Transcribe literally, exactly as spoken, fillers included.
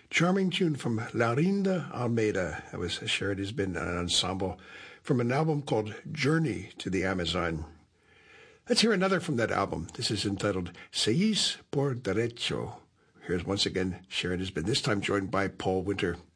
Charming tune from Laurinda Almeida. That was Share It Has Been an ensemble from an album called Journey to the Amazon. Let's hear another from that album. This is entitled Seis por Derecho. Here's once again Share It Has Been, this time joined by Paul Winter.